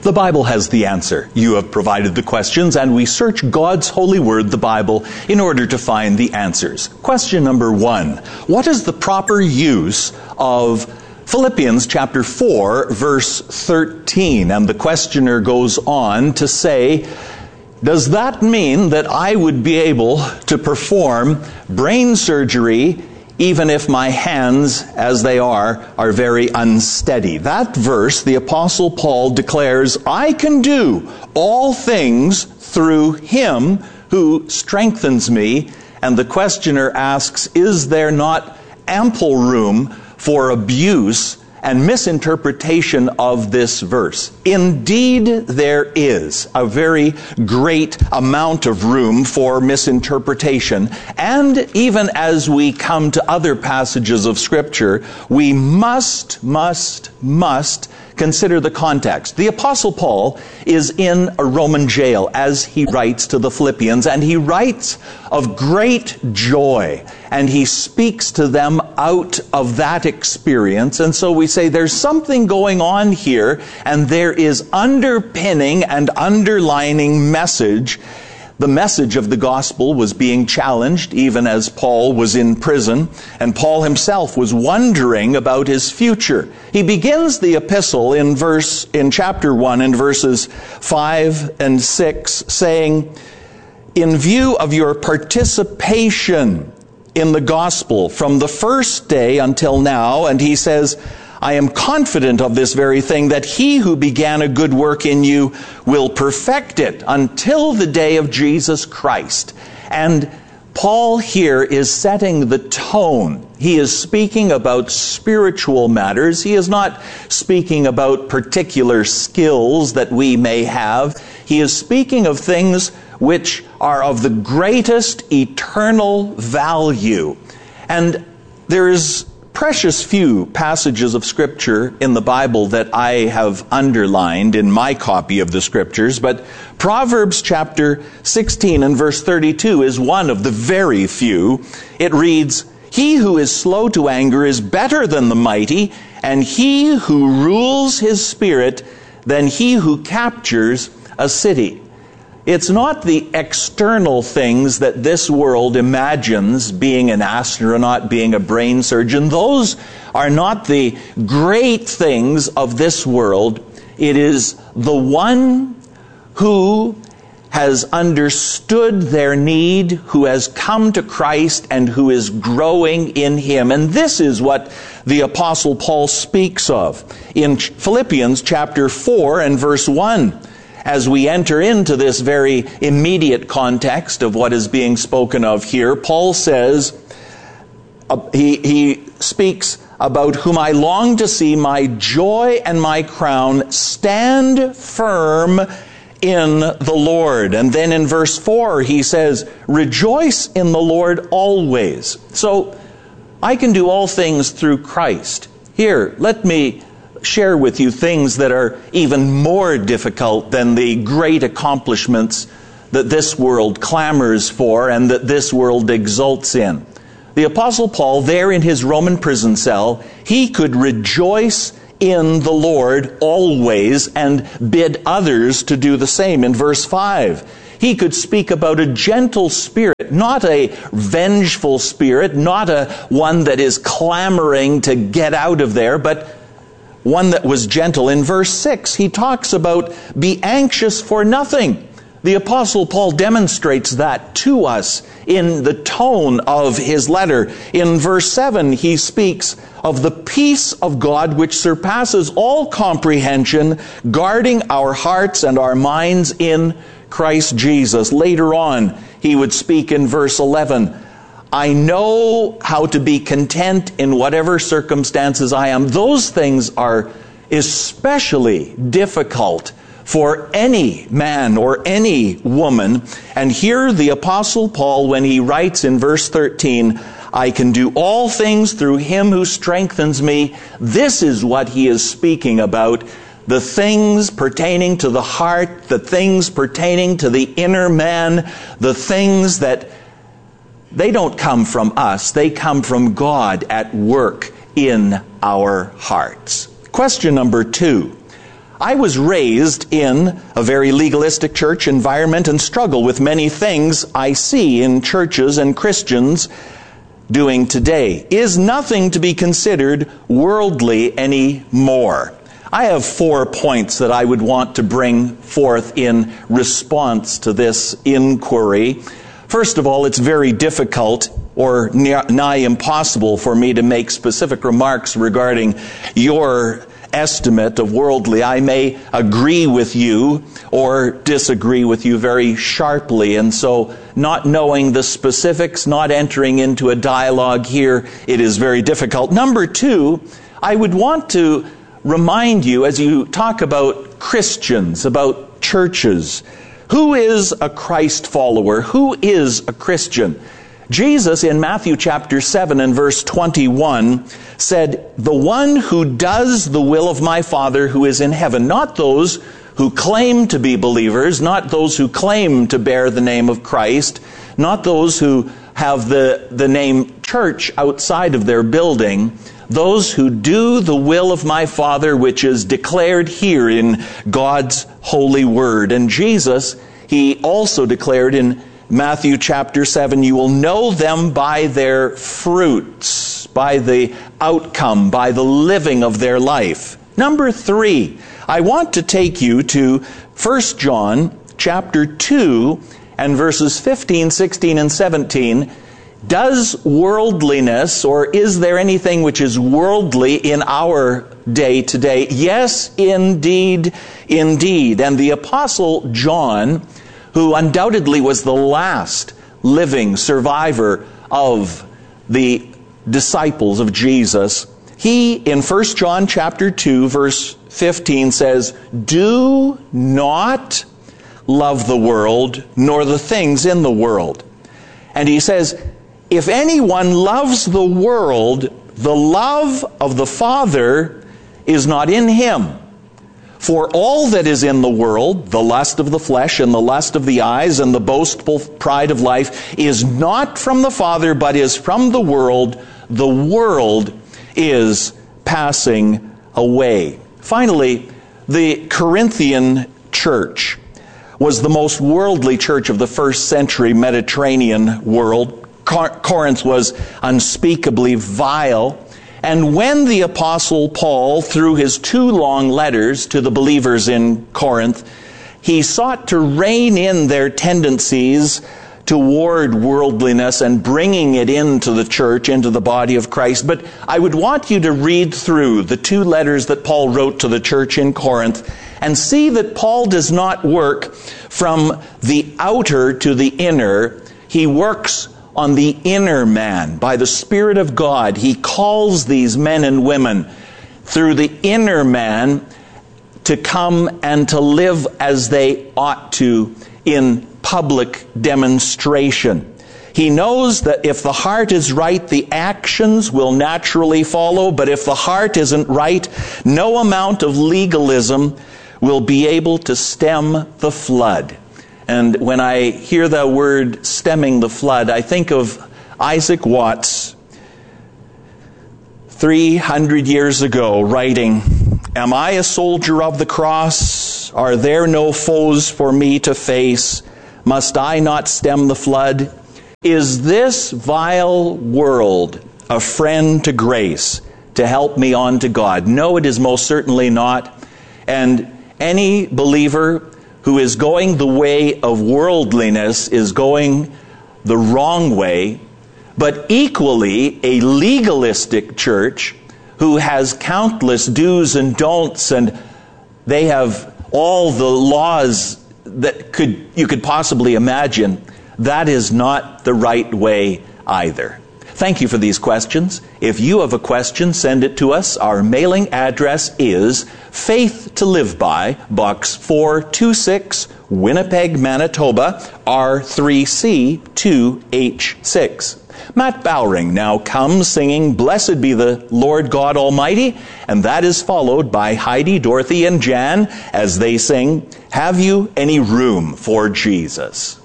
The Bible has the answer. You have provided the questions, and we search God's holy word, the Bible, in order to find the answers. Question number 1. What is the proper use of Philippians chapter 4, verse 13? And the questioner goes on to say, does that mean that I would be able to perform brain surgery even if my hands, as they are very unsteady? That verse, the Apostle Paul declares, I can do all things through him who strengthens me. And the questioner asks, is there not ample room for abuse and misinterpretation of this verse? Indeed, there is a very great amount of room for misinterpretation. And even as we come to other passages of Scripture, we must consider the context. The Apostle Paul is in a Roman jail as he writes to the Philippians, and he writes of great joy, and he speaks to them out of that experience. And so we say there's something going on here, and there is underpinning and underlining message. The message of the gospel was being challenged even as Paul was in prison, and Paul himself was wondering about his future. He begins the epistle in chapter 1 in verses 5 and 6 saying, in view of your participation in the gospel from the first day until now, and he says, I am confident of this very thing, that he who began a good work in you will perfect it until the day of Jesus Christ. And Paul here is setting the tone. He is speaking about spiritual matters. He is not speaking about particular skills that we may have. He is speaking of things which are of the greatest eternal value. And there is precious few passages of Scripture in the Bible that I have underlined in my copy of the Scriptures, but Proverbs chapter 16 and verse 32 is one of the very few. It reads, he who is slow to anger is better than the mighty, and he who rules his spirit than he who captures a city. It's not the external things that this world imagines, being an astronaut, being a brain surgeon. Those are not the great things of this world. It is the one who has understood their need, who has come to Christ, and who is growing in him. And this is what the Apostle Paul speaks of in Philippians chapter 4 and verse 1. As we enter into this very immediate context of what is being spoken of here, Paul says, he speaks about whom I long to see my joy and my crown. Stand firm in the Lord. And then in verse 4 he says, rejoice in the Lord always. So I can do all things through Christ. Here, let me share with you things that are even more difficult than the great accomplishments that this world clamors for and that this world exults in. The Apostle Paul, there in his Roman prison cell, he could rejoice in the Lord always and bid others to do the same. In verse 5, he could speak about a gentle spirit, not a vengeful spirit, not a one that is clamoring to get out of there, but one that was gentle. In verse 6, he talks about be anxious for nothing. The Apostle Paul demonstrates that to us in the tone of his letter. In verse 7, he speaks of the peace of God which surpasses all comprehension, guarding our hearts and our minds in Christ Jesus. Later on, he would speak in verse 11, I know how to be content in whatever circumstances I am. Those things are especially difficult for any man or any woman. And here the Apostle Paul, when he writes in verse 13, I can do all things through him who strengthens me. This is what he is speaking about. The things pertaining to the heart, the things pertaining to the inner man, the things that they don't come from us. They come from God at work in our hearts. Question number 2. I was raised in a very legalistic church environment and struggle with many things I see in churches and Christians doing today. Is nothing to be considered worldly anymore? I have 4 points that I would want to bring forth in response to this inquiry. First of all, it's very difficult or nigh impossible for me to make specific remarks regarding your estimate of worldly. I may agree with you or disagree with you very sharply, and so not knowing the specifics, not entering into a dialogue here, it is very difficult. Number 2, I would want to remind you, as you talk about Christians, about churches, who is a Christ follower? Who is a Christian? Jesus in Matthew chapter 7 and verse 21 said, "The one who does the will of my Father who is in heaven," not those who claim to be believers, not those who claim to bear the name of Christ, not those who have the name church outside of their building, those who do the will of my Father which is declared here in God's holy word. And Jesus, he also declared in Matthew chapter 7, "You will know them by their fruits," by the outcome, by the living of their life. Number 3, I want to take you to 1 John chapter 2 and verses 15, 16, and 17. Does worldliness, or is there anything which is worldly in our day today? Yes, indeed, indeed. And the Apostle John, who undoubtedly was the last living survivor of the disciples of Jesus, he, in 1 John chapter 2, verse 15 says, "Do not love the world, nor the things in the world." And he says, "If anyone loves the world, the love of the Father is not in him. For all that is in the world, the lust of the flesh and the lust of the eyes and the boastful pride of life, is not from the Father, but is from the world. The world is passing away." Finally, the Corinthian church was the most worldly church of the first century Mediterranean world. Corinth was unspeakably vile. And when the Apostle Paul, through his 2 long letters to the believers in Corinth, he sought to rein in their tendencies toward worldliness and bringing it into the church, into the body of Christ. But I would want you to read through the 2 letters that Paul wrote to the church in Corinth and see that Paul does not work from the outer to the inner. He works on the inner man. By the Spirit of God, he calls these men and women through the inner man to come and to live as they ought to in public demonstration. He knows that if the heart is right, the actions will naturally follow, but if the heart isn't right, no amount of legalism will be able to stem the flood. And when I hear the word stemming the flood, I think of Isaac Watts, 300 years ago, writing, "Am I a soldier of the cross? Are there no foes for me to face? Must I not stem the flood? Is this vile world a friend to grace to help me on to God? No, it is most certainly not. And any believer who is going the way of worldliness is going the wrong way. But equally, a legalistic church who has countless do's and don'ts, and they have all the laws that you could possibly imagine, that is not the right way either. Thank you for these questions. If you have a question, send it to us. Our mailing address is Faith to Live By, Box 426, Winnipeg, Manitoba, R3C 2H6. Matt Bowring now comes singing "Blessed Be the Lord God Almighty," and that is followed by Heidi, Dorothy, and Jan as they sing "Have You Any Room for Jesus?"